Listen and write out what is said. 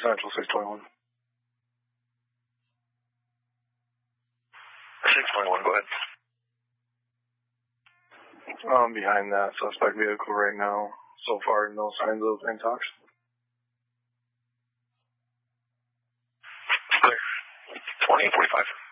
Central 621. 621, go ahead. Behind that suspect vehicle right now. So far, no signs of intox. Clear. 2845.